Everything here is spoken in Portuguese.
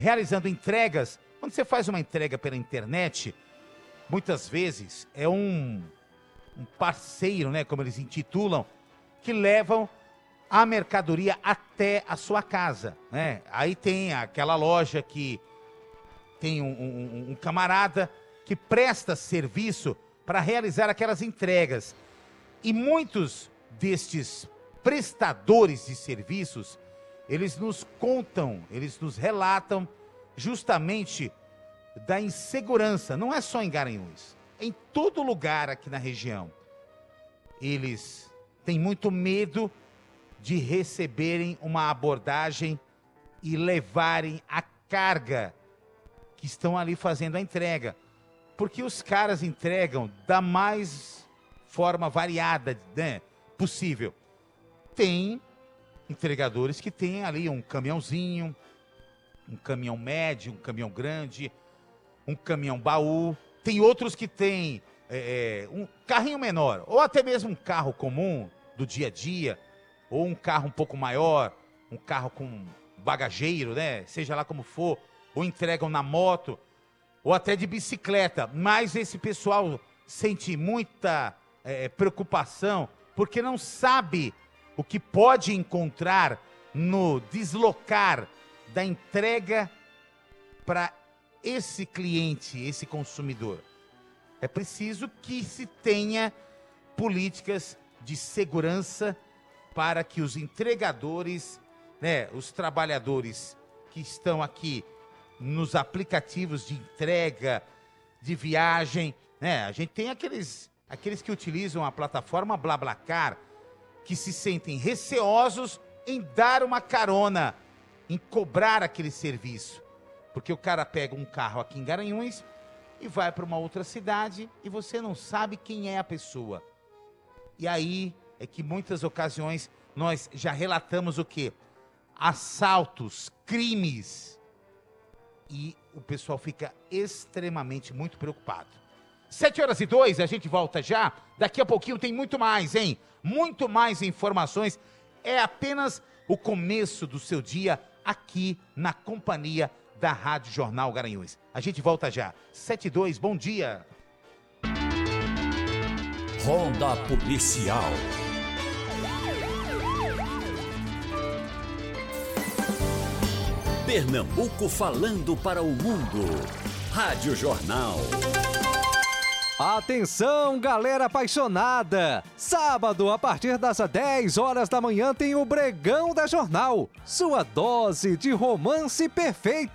realizando entregas. Quando você faz uma entrega pela internet, muitas vezes é um parceiro, né, como eles intitulam, que levam a mercadoria até a sua casa, né? Aí tem aquela loja que tem um camarada que presta serviço para realizar aquelas entregas. E muitos destes prestadores de serviços, eles nos contam, eles nos relatam justamente da insegurança. Não é só em Garanhuns, em todo lugar aqui na região. Eles têm muito medo de receberem uma abordagem e levarem a carga que estão ali fazendo a entrega. Porque os caras entregam da mais forma variada, né, possível. Tem entregadores que têm ali um caminhãozinho, um caminhão médio, um caminhão grande, um caminhão baú. Tem outros que têm um carrinho menor, ou até mesmo um carro comum do dia a dia, ou um carro um pouco maior, um carro com bagageiro, né? Seja lá como for, ou entregam na moto, ou até de bicicleta. Mas esse pessoal sente muita preocupação, porque não sabe o que pode encontrar no deslocar da entrega para esse cliente, esse consumidor. É preciso que se tenha políticas de segurança para que os entregadores, né, os trabalhadores que estão aqui nos aplicativos de entrega, de viagem, né, a gente tem aqueles que utilizam a plataforma BlaBlaCar, que se sentem receosos em dar uma carona, em cobrar aquele serviço. Porque o cara pega um carro aqui em Garanhuns e vai para uma outra cidade e você não sabe quem é a pessoa. E aí é que muitas ocasiões nós já relatamos o quê? Assaltos, crimes. E o pessoal fica extremamente muito preocupado. 7h02, a gente volta já. Daqui a pouquinho tem muito mais, hein? Muito mais informações. É apenas o começo do seu dia aqui na companhia da Rádio Jornal Garanhuns. A gente volta já. 7h02, bom dia. Ronda Policial. Pernambuco falando para o mundo. Rádio Jornal. Atenção, galera apaixonada! Sábado, a partir das 10 horas da manhã, tem o Bregão da Jornal. Sua dose de romance perfeito.